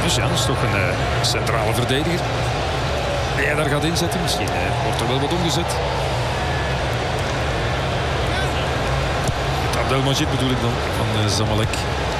Dus ja, dat is toch een centrale verdediger. Die jij daar gaat inzetten. Misschien wordt er wel wat omgezet. Abdelmajid bedoel ik dan, van Zamalek.